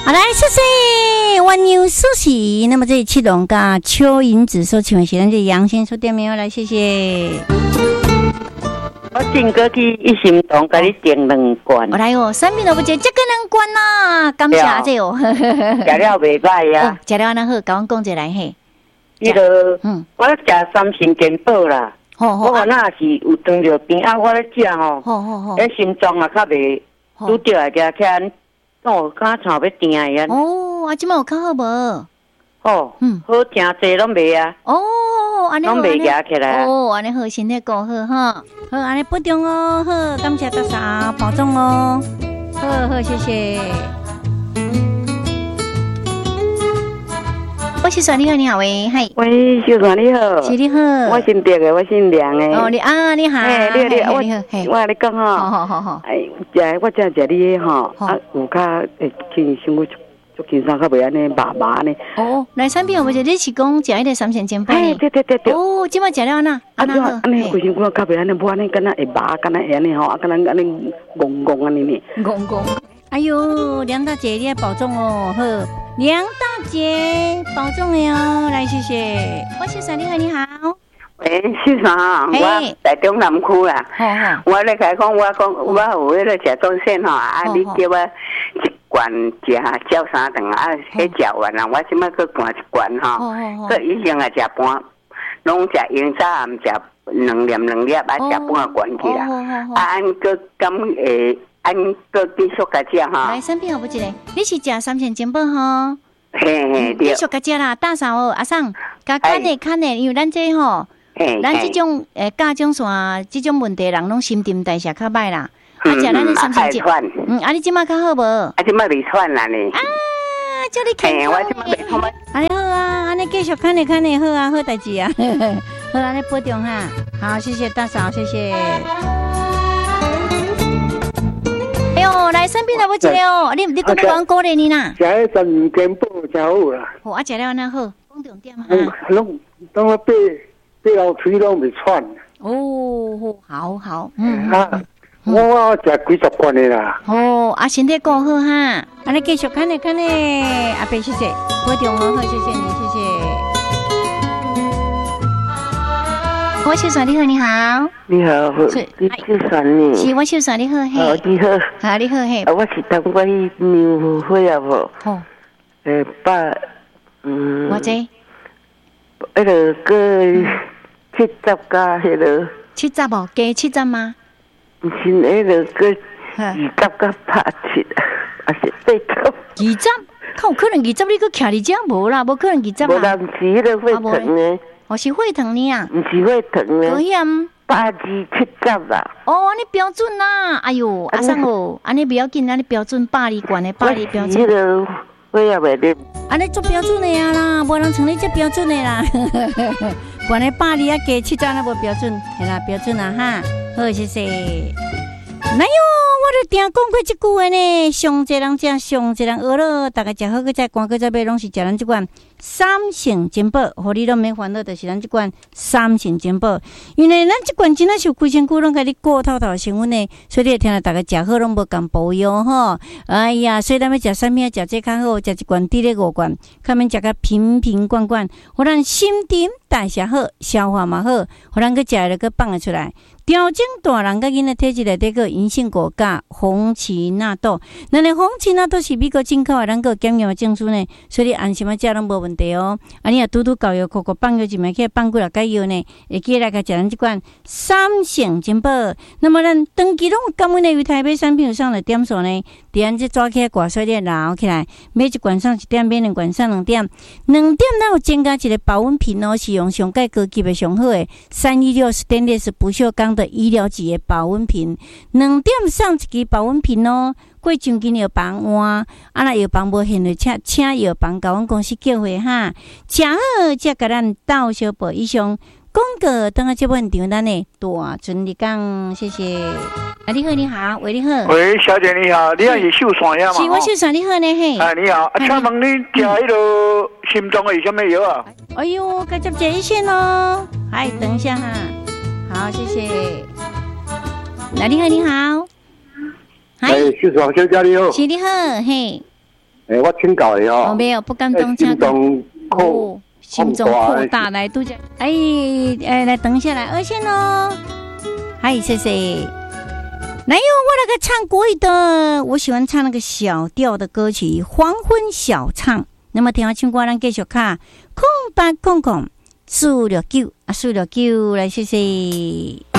好来，谢谢万牛苏喜。那么这七龙噶蚯蚓子所请问是咱这杨先说店没有来，谢谢。 我进过去一心堂，给你订2罐。 我来哦，产品都不接，这个2罐呐，感谢这哦。 食了袂歹呀， 食了那好，甲我讲一来嘿。 迄个，我食3星健宝啦。我那是有当着病啊，我咧食吼，迄心脏啊较袂拄着啊，加起来哦，敢差要定的啊。 哦，啊，即摆有较好无？ 好诚济拢袂啊。 哦，安尼拢袂夹起来。 哦，安尼好，身体顾好哈。好，安尼保重哦，好，感谢大嫂，保重哦。好，谢谢。我是算你好，你好喂，嗨。 喂，小算你好。 是你好。 我姓狄的，我姓梁的。 哦，你好。你好， 我跟你讲吼。好。哎，我食你吼，啊，有较轻伤骨足轻松，较袂安尼麻麻呢。 哦，来产品有无？你是讲食迄个3仙煎包？ 哎，对。 哦，即摆食了哪？ 安尼规身躯较袂安尼，无安尼，敢若会麻，敢若会安尼吼，啊，敢若安尼戆安尼呢。 戆。哎呦，梁大姐，你要保重哦，好。梁大姐，保重的哦，来谢谢。我小嫂你好，你好。 喂，小嫂，我在中南区啦。我咧甲讲，我有迄个食中线吼，啊，你叫我一罐食照3顿啊，迄食完啦，我即摆去灌1罐吼，佮以前也食半，拢食用早暗食2粒，啊食半罐去啦。啊，安佮敢会？安个继续甲食哈， 来产品好不一个，你是食3仙煎包吼？ 嘿， 继续甲食啦，大嫂哦，阿桑，甲看的，因为咱这吼，咱这种甲种啥，这种问题人拢新陈代谢较歹啦，啊食咱的3仙煎，啊你即马较好无？ 啊即马未喘啦呢。 啊，叫你看， 我即马未喘。 安尼好啊，安尼继续看的好啊，好代志啊，好安尼保重哈，好，谢谢大嫂，谢谢。哎呦，来生病了，我一个哦，你讲不讲鼓励你啦？ 食迄3仙宝真好啦。 哦，啊，食了那好，讲重点哈。 拢我爬楼梯拢袂喘。 哦，好， 我食几10罐的啦。 哦，啊，身体顾好哈，安尼继续看呢，阿伯谢谢，保重哦，好，谢谢你，谢谢。我小嫂你好，你好。 你好，你小嫂你。 是我小嫂你好，嘿。 哦，你好。 好，你好，嘿。 我是当过去牛会啊无？ 哦。 我这。 迄个个70加迄个。 70哦，加70吗？ 唔是迄个个20加87，啊是80。 20？看有可能20你搁徛伫遮无啦，无可能20 啦。无人是迄个会疼的。 我是会疼你啊， 不是会疼的， 可险 80-70啦。 哦，你标准啦，哎呦，阿桑哦，安尼不要紧，安尼标准80罐的80标准。 迄个我也袂认。 安尼做标准的呀啦，无人像你这标准的啦。罐的80啊，加70那无标准，系啦，标准啊哈。好，谢谢。哪有？我就定讲过这句话呢，上济人食，上济人饿了，大家食好个再赶个再买，拢是食咱这款3仙煎包，互你拢免烦恼，就是咱这款3仙煎包。因为咱这款真正是规身躯拢甲你过透透成分呢，所以你会听到大家食好拢无共保养吼。哎呀，所以咱要食啥物啊？食这较好，食一罐滴咧5罐，较免食个瓶瓶罐罐，互咱新陈代谢好，消化嘛好，互咱个食了个放得出来。调整大人甲囡仔体质内底个银杏果加红荠纳豆，咱的红荠纳豆是美国进口的，咱个检验的证书呢，所以你安心啊食拢无问题哦。啊，你也拄搞药口放药一枚去放几落个药呢，会记来甲食咱这款3仙煎包。那么咱长期拢有感恩的为台北产品有上的点数呢，伫咱这抓起来挂水咧捞起来，每一罐上1点，每2罐上2点，2点咱有增加一个保温瓶哦，是用上盖高级的上好的316 Stainless 不锈钢的医疗级的保温瓶，2点上一个保温瓶哦。过奖金药房换，啊那药房无现的请药房甲阮公司叫回哈，吃好才甲咱到小宝以上广告，等下节目现场咱的大尊你讲，谢谢。啊，你好，你好，喂，你好， 喂，小姐你好，你也是秀山呀嘛？ 是我秀山，你好呢嘿。 啊，你好，请问你食迄个心脏的有什么药啊？ 哎呦，该接一线哦。哎，等一下哈。好，谢谢。那你好，你好。 哎，秀山小姐你好。 是你好，嘿。 我请教的哦。 没有，不敢当。 心中心中扩大来度假。来等一下来二线哦。嗨，谢谢。来哟，我那个唱国语的，我喜欢唱那个小调的歌曲《黄昏小唱》。那么听完唱歌，咱继续看空白空空469来，谢谢。